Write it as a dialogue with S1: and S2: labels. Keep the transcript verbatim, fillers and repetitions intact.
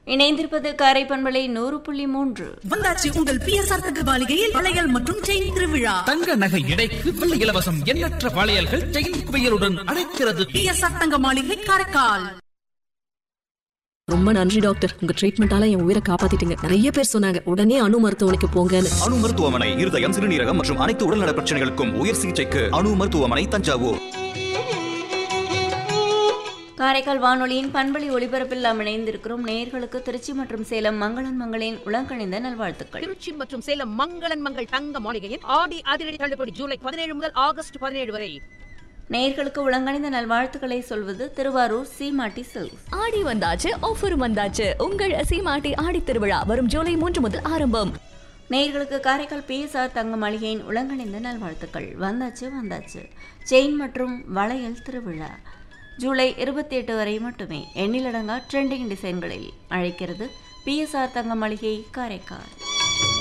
S1: இணைந்திருப்பது காரை பண்பலை நூறு புள்ளி மூன்று.
S2: வந்தாச்சு உங்கள் பிஎஸ்ஆர் தங்க மாளிகையில் வளையல் மற்றும் செயின் திருவிழா.
S3: தங்க நகை எடைக்கு வெள்ளி இலவசம். எண்ணற்ற வளையல்கள் செயின் குவியலுடன் அழைக்கிறது.
S2: பிஎஸ்ஆர் தங்க மாளிகை காரைக்கால்.
S4: ரொம்ப நன்றி டாக்டர், உங்க ட்ரீட்மெண்டால என் உயிரை காப்பாத்திட்டீங்க. நிறைய பேர் சொன்னாங்க உடனே அணு மருத்துவமனைக்கு போங்கன்னு.
S5: அணு மருத்துவமனை இருதயம், சிறுநீரகம் மற்றும் அனைத்து உடல்நல பிரச்சனைகளுக்கும் உயர் சிகிச்சைக்கு அணு மருத்துவமனை, தஞ்சாவூர்.
S1: காரைக்கால் வானொலியின் பண்பலை ஒலிபரப்பில் நாம் இணைந்திருக்கிறோம். நேயர்களுக்கு திருச்சி மற்றும் சேலம் மங்களன் மங்களின் உலகணிந்த நல்வாழ்த்துக்கள்.
S6: திருச்சி மற்றும் சேலம் மங்களன் மங்கள் தங்க மாளிகையின் ஆடி அதிரடி தள்ளுபடி ஜூலை பதினேழு முதல் ஆகஸ்ட் பதினேழு வரை.
S1: நேயர்களுக்கு உலகணிந்த நல்வாழ்த்துக்களை சொல்வது திருவாரூர் சீமாட்டி சில்க்ஸ்.
S7: ஆடி வந்தாச்சு, ஆஃபரும் வந்தாச்சு. உங்கள் சீமாட்டி ஆடி திருவிழா வரும் ஜூலை மூன்று முதல் ஆரம்பம்.
S1: நேயர்களுக்கு காரைக்கால் பிஎஸ்ஆர் தங்க மாளிகையின் உலகணிந்த நல்வாழ்த்துக்கள். வந்தாச்சு வந்தாச்சு செயின் மற்றும் வளையல் திருவிழா ஜூலை இருபத்தி எட்டு வரை மட்டுமே. எண்ணிலடங்கா ட்ரெண்டிங் டிசைன்களில் அழைக்கிறது பிஎஸ்ஆர் தங்க மாளிகை காரைக்கால்.